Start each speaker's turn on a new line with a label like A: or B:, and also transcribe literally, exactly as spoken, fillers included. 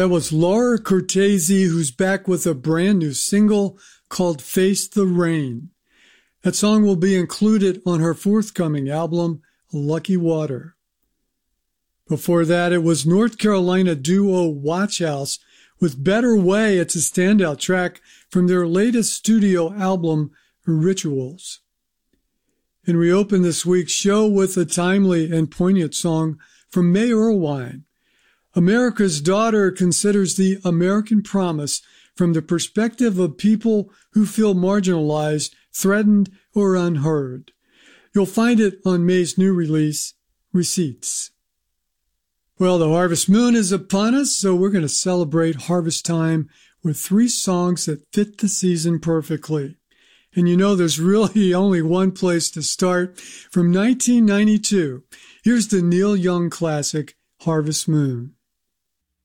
A: That was Laura Cortese, who's back with a brand new single called Face the Rain. That song will be included on her forthcoming album, Lucky Water. Before that, it was North Carolina duo Watch House with Better Way. It's a standout track from their latest studio album, Rituals. And we open this week's show with a timely and poignant song from May Irwine. America's Daughter considers the American promise from the perspective of people who feel marginalized, threatened, or unheard. You'll find it on May's new release, Receipts. Well, the harvest moon is upon us, so we're going to celebrate harvest time with three songs that fit the season perfectly. And you know, there's really only one place to start. From nineteen ninety-two, here's the Neil Young classic, Harvest Moon.